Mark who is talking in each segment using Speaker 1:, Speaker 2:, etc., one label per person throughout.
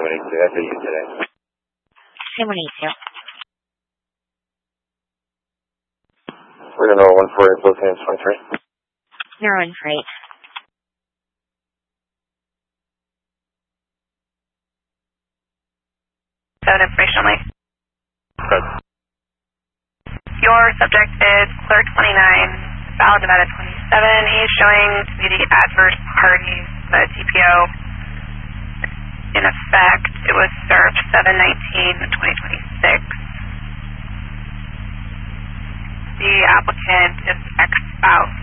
Speaker 1: 782, that's you today.
Speaker 2: 782.
Speaker 1: We're going to 148, both hands 23.
Speaker 2: 014.
Speaker 3: Information only.
Speaker 1: Good.
Speaker 3: Your subject is clerk 29, Val Nevada 27. He's showing to be the adverse party, the TPO. In effect, it was served 7/19/2026. The applicant is ex-spouse.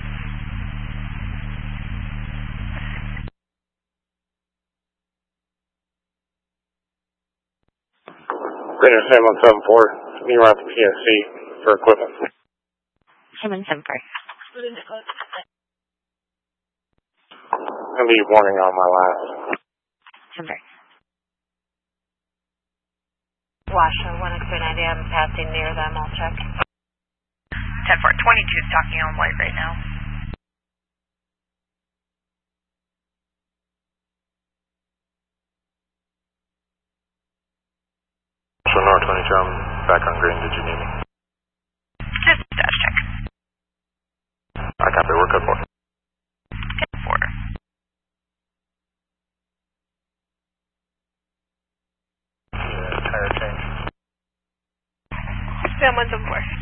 Speaker 1: Greater Sam 174, meet around the PSC for equipment.
Speaker 2: 774.
Speaker 1: I'll leave warning on my last.
Speaker 2: 7.
Speaker 4: Washoe 1 X-ray 90, I'm passing near them, I'll check.
Speaker 3: 10-4, 22 is talking on white right now.
Speaker 1: So North 22, I'm back on green, did you need me?
Speaker 3: Just dash check.
Speaker 1: I copy, we're good for it.
Speaker 3: 10-4.
Speaker 1: Tire change.
Speaker 3: Sam 174.